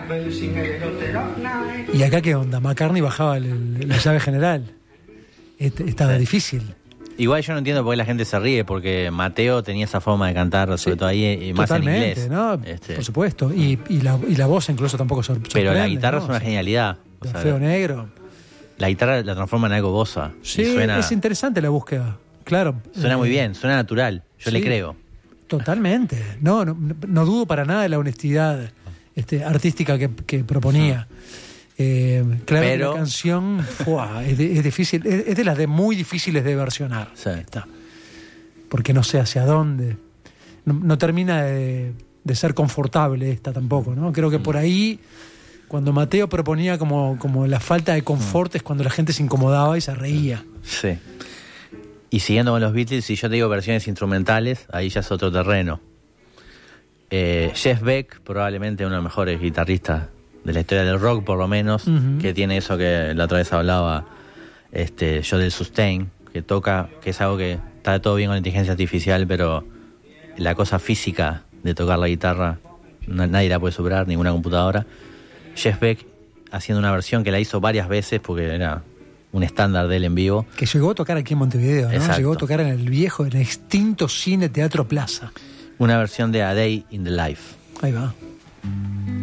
¿Y acá qué onda? McCartney bajaba la llave general. Estaba difícil. Igual yo no entiendo por qué la gente se ríe, porque Mateo tenía esa forma de cantar, sobre todo ahí, y más en inglés. ¿No? Por supuesto. Y la voz incluso tampoco sorprende. Pero la guitarra es una genialidad. O sea, Feo Negro. La guitarra la transforma en algo bossa. Sí, es interesante la búsqueda. Claro. Suena muy bien, suena natural. Yo le creo. Totalmente. No dudo para nada de la honestidad artística que proponía. Claro, pero la canción es difícil, es de las muy difíciles de versionar. Sí. Porque no sé hacia dónde. No termina de ser confortable esta tampoco, ¿no? Creo que por ahí, cuando Mateo proponía como la falta de confort, es cuando la gente se incomodaba y se reía. Sí. Y siguiendo con los Beatles, si yo te digo versiones instrumentales, ahí ya es otro terreno. Jeff Beck, probablemente uno de los mejores guitarristas de la historia del rock, por lo menos, que tiene eso que la otra vez hablaba yo del sustain, que toca, que es algo que está todo bien con la inteligencia artificial, pero la cosa física de tocar la guitarra nadie la puede superar, ninguna computadora. Jeff Beck haciendo una versión que la hizo varias veces porque era un estándar de él en vivo. Que llegó a tocar aquí en Montevideo, ¿no? Exacto. Llegó a tocar en el extinto Cine Teatro Plaza. Una versión de A Day in the Life. Ahí va.